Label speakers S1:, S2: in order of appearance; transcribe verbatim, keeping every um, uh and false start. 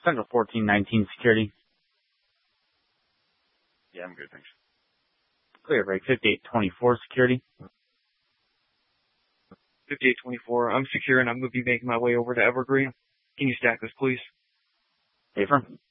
S1: Central fourteen nineteen security.
S2: Yeah, I'm good, thanks.
S1: Clear break fifty-eight twenty-four security.
S3: fifty-eight twenty-four, I'm secure and I'm going to be making my way over to Evergreen. Can you stack this, please?
S1: Affirm.